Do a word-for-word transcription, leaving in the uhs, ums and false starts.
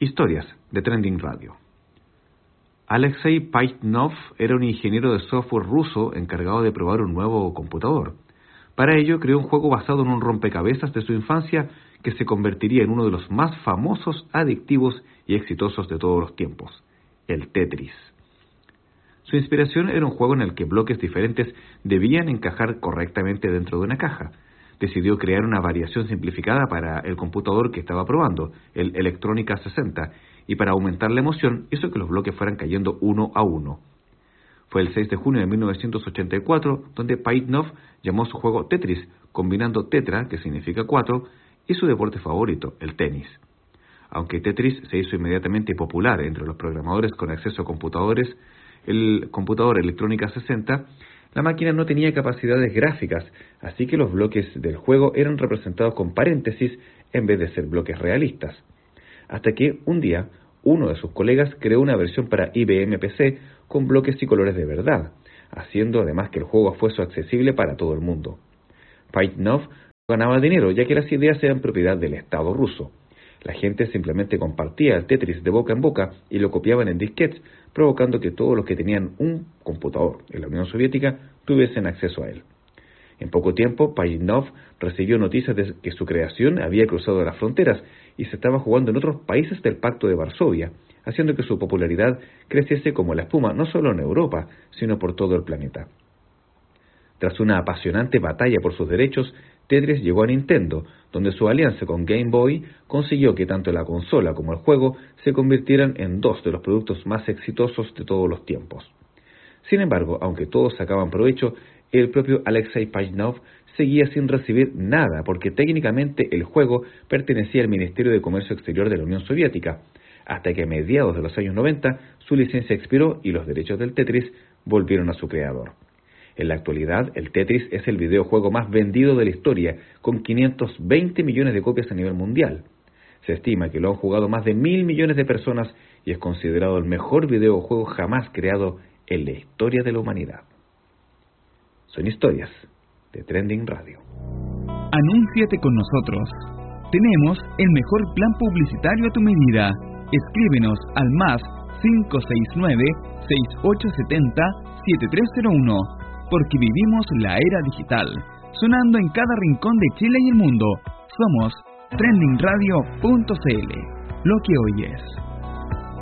Historias de Trending Radio. Alexei Pajitnov era un ingeniero de software ruso encargado de probar un nuevo computador. Para ello creó un juego basado en un rompecabezas de su infancia que se convertiría en uno de los más famosos, adictivos y exitosos de todos los tiempos, el Tetris. Su inspiración era un juego en el que bloques diferentes debían encajar correctamente dentro de una caja. Decidió crear una variación simplificada para el computador que estaba probando, el Electrónica sesenta, y para aumentar la emoción hizo que los bloques fueran cayendo uno a uno. Fue el seis de junio de mil novecientos ochenta y cuatro donde Pajitnov llamó su juego Tetris, combinando tetra, que significa cuatro, y su deporte favorito, el tenis. Aunque Tetris se hizo inmediatamente popular entre los programadores con acceso a computadores, el computador Electrónica sesenta, la máquina no tenía capacidades gráficas, así que los bloques del juego eran representados con paréntesis en vez de ser bloques realistas. Hasta que, un día, uno de sus colegas creó una versión para I B M P C con bloques y colores de verdad, haciendo además que el juego fuese accesible para todo el mundo. Pajitnov ganaba dinero, ya que las ideas eran propiedad del Estado ruso. La gente simplemente compartía el Tetris de boca en boca y lo copiaban en disquetes, provocando que todos los que tenían un computador en la Unión Soviética tuviesen acceso a él. En poco tiempo, Pajitnov recibió noticias de que su creación había cruzado las fronteras y se estaba jugando en otros países del Pacto de Varsovia, haciendo que su popularidad creciese como la espuma no solo en Europa, sino por todo el planeta. Tras una apasionante batalla por sus derechos, Tetris llegó a Nintendo, donde su alianza con Game Boy consiguió que tanto la consola como el juego se convirtieran en dos de los productos más exitosos de todos los tiempos. Sin embargo, aunque todos sacaban provecho, el propio Alexei Pajitnov seguía sin recibir nada porque técnicamente el juego pertenecía al Ministerio de Comercio Exterior de la Unión Soviética, hasta que a mediados de los años noventa su licencia expiró y los derechos del Tetris volvieron a su creador. En la actualidad, el Tetris es el videojuego más vendido de la historia, con quinientos veinte millones de copias a nivel mundial. Se estima que lo han jugado más de mil millones de personas y es considerado el mejor videojuego jamás creado en la historia de la humanidad. Son historias de Trending Radio. Anúnciate con nosotros. Tenemos el mejor plan publicitario a tu medida. Escríbenos al más cinco seis nueve, seis ocho siete cero, siete tres cero uno. Porque vivimos la era digital, sonando en cada rincón de Chile y el mundo. Somos trending radio punto c l, lo que oyes.